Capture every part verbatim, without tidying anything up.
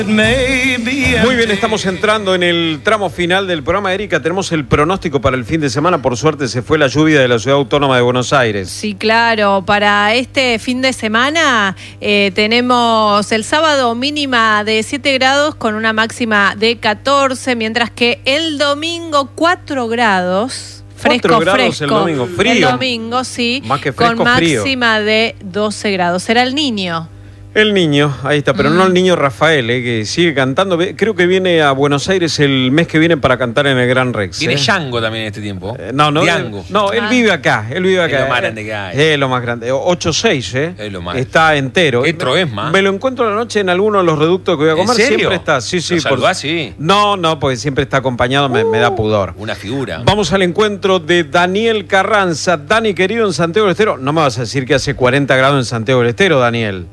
Muy bien, estamos entrando en el tramo final del programa. Erika, tenemos el pronóstico para el fin de semana. Por suerte se fue la lluvia de la Ciudad Autónoma de Buenos Aires. Sí, claro. Para este fin de semana eh, tenemos el sábado mínima de siete grados con una máxima de catorce, mientras que el domingo cuatro grados. Fresco, cuatro grados fresco. El domingo, frío. El domingo, sí. Más que fresco, con máxima frío. de doce grados. Será el Niño. El Niño, ahí está, pero mm. no el Niño Rafael, eh, que sigue cantando. Creo que viene a Buenos Aires el mes que viene para cantar en el Gran Rex. Viene eh. Django también en este tiempo. Eh, no, no, Django. no, él ah. vive acá, él vive acá. Es lo más grande que hay. Es lo más grande. ocho seis, ¿eh? Es lo más. Está entero. ¿Qué troesma? Me lo encuentro a la noche en alguno de los reductos que voy a comer. ¿En serio? Siempre está, sí, sí. ¿Lo saludás, sí? No, no, porque siempre está acompañado, me, uh, me da pudor. Una figura. Vamos al encuentro de Daniel Carranza. Dani, querido, en Santiago del Estero. No me vas a decir que hace cuarenta grados en Santiago del Estero, Daniel.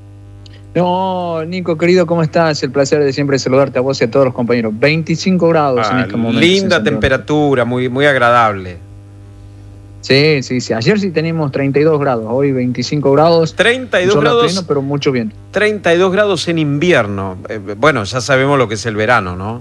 No, Nico, querido, ¿cómo estás? El placer de siempre saludarte a vos y a todos los compañeros. veinticinco grados ah, en este momento. Linda temperatura, muy, muy agradable. Sí, sí, sí. Ayer sí teníamos treinta y dos grados, hoy veinticinco grados. treinta y dos grados. Pleno, pero mucho viento. treinta y dos grados en invierno. Eh, bueno, ya sabemos lo que es el verano, ¿no?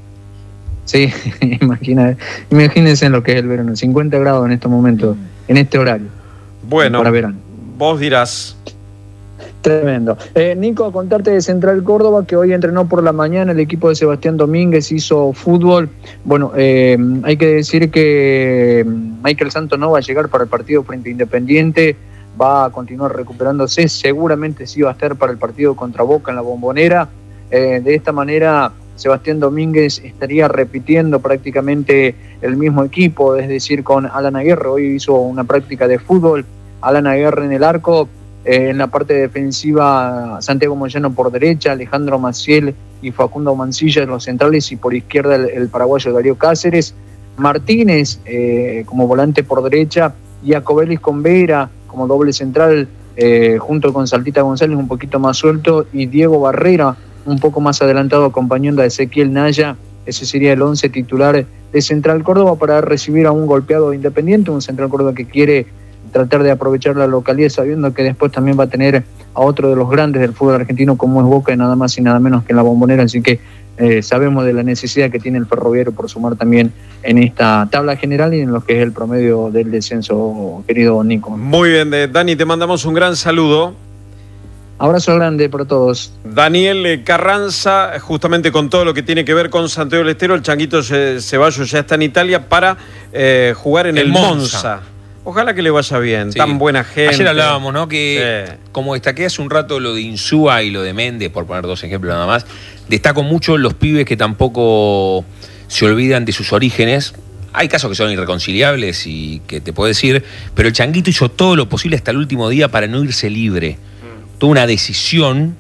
Sí, imagina, imagínense en lo que es el verano. cincuenta grados en estos momentos, en este horario. Bueno, para verano. Vos dirás. Tremendo. Eh, Nico, contarte de Central Córdoba que hoy entrenó por la mañana el equipo de Sebastián Domínguez, hizo fútbol. Bueno, eh, hay que decir que Michael Santos no va a llegar para el partido frente a Independiente, va a continuar recuperándose, seguramente sí va a estar para el partido contra Boca en la Bombonera. Eh, de esta manera, Sebastián Domínguez estaría repitiendo prácticamente el mismo equipo, es decir, con Alan Aguirre. Hoy hizo una práctica de fútbol, Alan Aguirre en el arco. Eh, en la parte defensiva, Santiago Moyano por derecha, Alejandro Maciel y Facundo Mancilla en los centrales, y por izquierda el, el paraguayo Darío Cáceres, Martínez eh, como volante por derecha, y Acobelis con Vera como doble central, eh, junto con Saltita González un poquito más suelto, y Diego Barrera un poco más adelantado acompañando a Ezequiel Naya. Ese sería el once titular de Central Córdoba para recibir a un golpeado Independiente, un Central Córdoba que quiere tratar de aprovechar la localidad, sabiendo que después también va a tener a otro de los grandes del fútbol argentino como es Boca, y nada más y nada menos que en la Bombonera. Así que eh, sabemos de la necesidad que tiene el Ferroviario por sumar también en esta tabla general y en lo que es el promedio del descenso, querido Nico. Muy bien, Dani, te mandamos un gran saludo. Abrazo grande para todos. Daniel Carranza, justamente con todo lo que tiene que ver con Santiago del Estero, el Changuito Ceballos ya está en Italia para eh, jugar en el, el Monza. Monza. Ojalá que le vaya bien, sí. Tan buena gente. Ayer hablábamos, ¿no? Que sí. Como destaqué hace un rato lo de Insúa y lo de Méndez, por poner dos ejemplos nada más, destaco mucho los pibes que tampoco se olvidan de sus orígenes. Hay casos que son irreconciliables y que te puedo decir, pero el Changuito hizo todo lo posible hasta el último día para no irse libre. Mm. Tuvo una decisión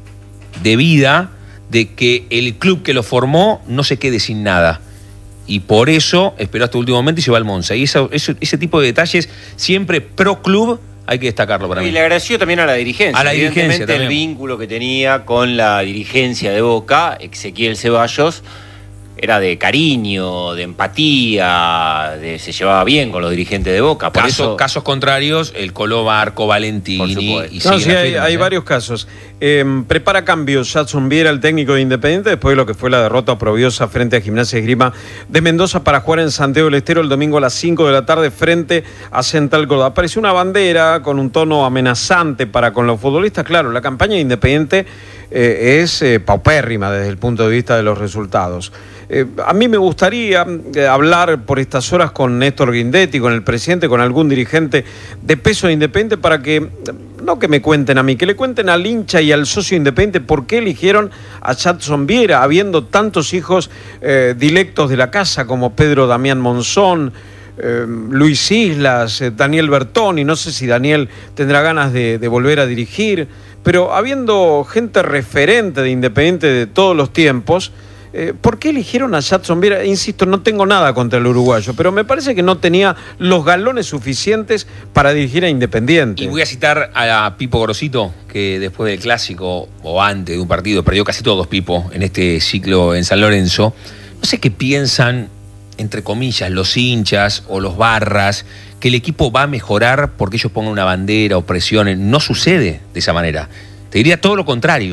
de vida de que el club que lo formó no se quede sin nada. Y por eso esperó hasta el último momento y se va al Monza. Y eso, eso, ese tipo de detalles, siempre pro club, hay que destacarlo para y mí. Y le agradeció también a la dirigencia. A la dirigencia también. El vínculo que tenía con la dirigencia de Boca, Ezequiel Ceballos, era de cariño, de empatía, de, se llevaba bien con los dirigentes de Boca. Por Caso, eso, casos contrarios, el Coló, Marco, Valentini. Y no, sí, hay, hay varios casos. Eh, prepara cambios Jadson Viera, el técnico de Independiente, después de lo que fue la derrota oprobiosa frente a Gimnasia de Esgrima de Mendoza, para jugar en Santiago del Estero el domingo a las cinco de la tarde frente a Central Córdoba. Apareció una bandera con un tono amenazante para con los futbolistas. Claro, la campaña de Independiente eh, es eh, paupérrima desde el punto de vista de los resultados. Eh, a mí me gustaría eh, hablar por estas horas con Néstor Guindetti, con el presidente, con algún dirigente de peso de Independiente, para que, no que me cuenten a mí, que le cuenten al hincha y al socio Independiente por qué eligieron a Jadson Viera, habiendo tantos hijos eh, dilectos de la casa como Pedro Damián Monzón, eh, Luis Islas, eh, Daniel Bertoni. No sé si Daniel tendrá ganas de, de volver a dirigir, pero habiendo gente referente de Independiente de todos los tiempos, Eh, ¿por qué eligieron a Jadson Viera? Insisto, no tengo nada contra el uruguayo, pero me parece que no tenía los galones suficientes para dirigir a Independiente. Y voy a citar a Pipo Grosito, que después del clásico, o antes de un partido, perdió casi todos Pipo en este ciclo en San Lorenzo. No sé qué piensan, entre comillas, los hinchas o los barras, que el equipo va a mejorar porque ellos pongan una bandera o presionen. No sucede de esa manera. Te diría todo lo contrario.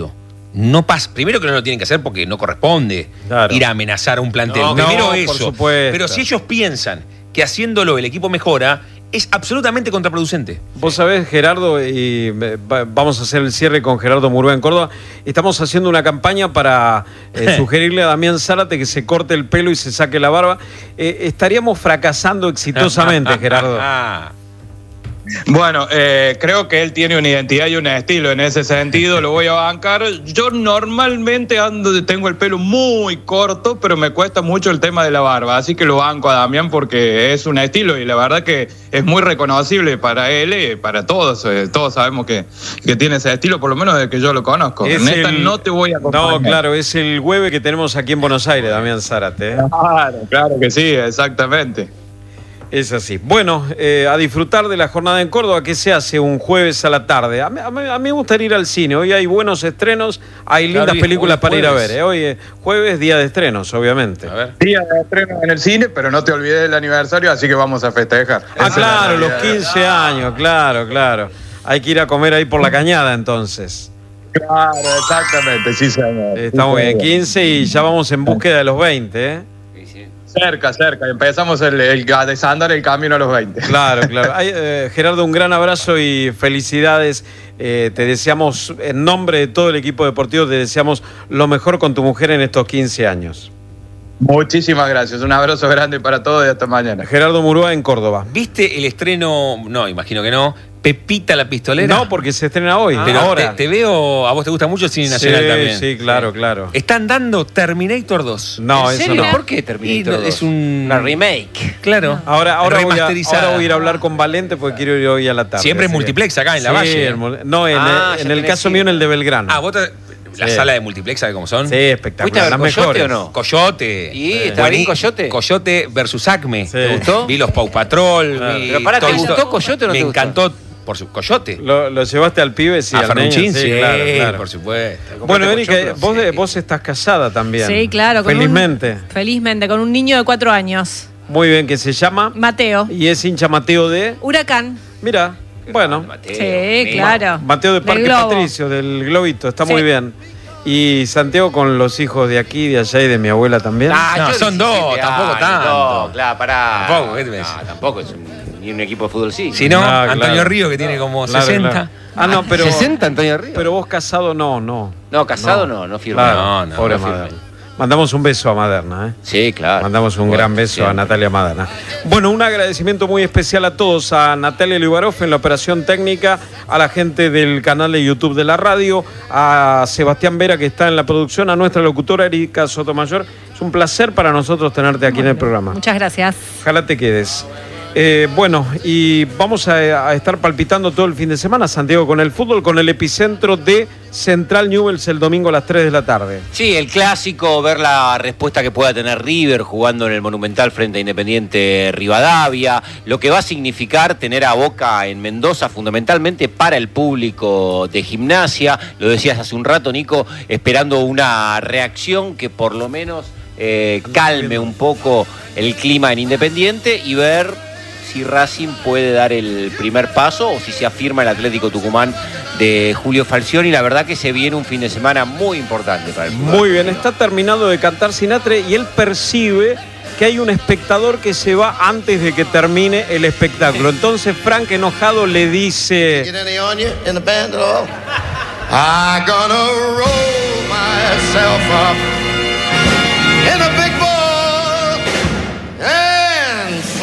no pasa. Primero que no lo tienen que hacer porque no corresponde Claro. ir a amenazar a un plantel. No, Primero no, eso. por supuesto. Pero si ellos piensan que haciéndolo el equipo mejora, es absolutamente contraproducente. Vos sabés, Gerardo, y eh, va- vamos a hacer el cierre con Gerardo Murúa en Córdoba. Estamos haciendo una campaña para eh, sugerirle a Damián Zárate que se corte el pelo y se saque la barba. Eh, estaríamos fracasando exitosamente, Gerardo. Bueno, eh, creo que él tiene una identidad y un estilo en ese sentido, lo voy a bancar. Yo normalmente ando, tengo el pelo muy corto, pero me cuesta mucho el tema de la barba, así que lo banco a Damián porque es un estilo y la verdad que es muy reconocible para él y para todos. Eh, todos sabemos que, que tiene ese estilo, por lo menos desde que yo lo conozco. Es En esta el- no te voy a acompañar. No, claro, es el hueve que tenemos aquí en Buenos Aires, Damián Zárate. ¿eh? Claro, claro que sí, exactamente. Es así. Bueno, eh, a disfrutar de la jornada en Córdoba, que se hace un jueves a la tarde. A mí, a mí- a mí me gustaría ir al cine. Hoy hay buenos estrenos, hay Claro, lindas hoy es- películas hoy es para ir a ver. jueves. ¿eh? Hoy es jueves, día de estrenos, obviamente. A ver. Día de estreno en el cine, pero no te olvides del aniversario, así que vamos a festejar. Ah, Esa es la claro, los realidad. quince años, claro, claro. Hay que ir a comer ahí por la cañada entonces. Claro, exactamente, sí, señor. Está Sí, muy bien, señor. quince y ya vamos en búsqueda de los veinte, ¿eh? Cerca, cerca. Empezamos el, el- a desandar el camino a los veinte. Claro, claro. Ay, eh, Gerardo, un gran abrazo y felicidades. Eh, te deseamos, en nombre de todo el equipo deportivo, te deseamos lo mejor con tu mujer en estos quince años. Muchísimas gracias. Un abrazo grande para todos y hasta mañana. Gerardo Murúa en Córdoba. ¿Viste el estreno? No, imagino que no. Pepita la pistolera. No, porque se estrena hoy, Pero ahora. Te, te veo, a vos te gusta mucho el cine nacional sí, también. sí, claro, claro. Están dando Terminator dos. No, ¿En eso serio? no. ¿Por qué Terminator Y no, dos? es un- Una remake. Claro. Ahora, ahora, voy a, Remasterizada. ahora voy a ir a hablar con Valente porque quiero ir hoy a la tarde. Siempre en así que- multiplex acá en La Sí, Valle. en mul- no, en, Ah, el- ya en el tenés caso cine. mío en el de Belgrano. Ah, vos te- la Sí. sala de multiplex, ¿sabes cómo son? Sí, espectacular. ¿Fuiste a ver las Coyote mejores. o no? Coyote. ¿Y está bien Coyote? Coyote versus Acme. Sí. ¿Te gustó? Vi los Pau Patrol. Claro. vi Pero pará, ¿te todo gustó esto. Coyote o no Me te gustó? encantó por su Coyote. ¿Lo, lo llevaste al pibe? Sí, a al Ferrucín, niño, sí, claro, claro. por supuesto. Bueno, Comprate Erika, pochoclo, vos, sí. vos estás casada también. Sí, claro. con un- Felizmente. felizmente, con un niño de cuatro años. Muy bien, que se llama. Mateo. Y es hincha Mateo de. Huracán. Mira, bueno. Mateo, Sí, Nemo. claro. Mateo de Del Parque Globo. Patricio, del Globito, está Sí. muy bien. Y Santiago con los hijos de aquí, de allá y de mi abuela también. Ah, No, yo son diecisiete dos, tampoco años, tanto. No, claro, pará. Tampoco, ¿qué te pensás? No, tampoco es un, ni un equipo de fútbol, sí. Si no, Ah, Antonio claro. Río, que tiene como Claro, sesenta. claro. Ah, no, pero. ¿sesenta Antonio Río? Pero vos casado no, no. No, casado no, no firme. Claro, No, no, pobre no firme. Maderna. Mandamos un beso a Maderna, ¿eh? Sí, claro. Mandamos un Bueno, gran beso siempre. a Natalia Maderna. Bueno, un agradecimiento muy especial a todos, a Natalia Liubarov en la operación técnica, a la gente del canal de YouTube de la radio, a Sebastián Vera que está en la producción, a nuestra locutora Erika Sotomayor. Es un placer para nosotros tenerte aquí en el programa. Muchas gracias. Ojalá te quedes. Eh, bueno, y vamos a, a estar palpitando todo el fin de semana, Santiago, con el fútbol, con el epicentro de Central Newell's el domingo a las tres de la tarde. Sí, el clásico, ver la respuesta que pueda tener River jugando en el Monumental frente a Independiente Rivadavia, lo que va a significar tener a Boca en Mendoza fundamentalmente para el público de Gimnasia, lo decías hace un rato, Nico, esperando una reacción que por lo menos eh, calme un poco el clima en Independiente y ver si Racing puede dar el primer paso o si se afirma el Atlético Tucumán de Julio Falcioni. La verdad que se viene un fin de semana muy importante para el fútbol. Muy bien, está terminando de cantar Sinatre y él percibe que hay un espectador que se va antes de que termine el espectáculo. Entonces Frank, enojado, le dice... Get any on you in the band at all? I'm gonna roll myself up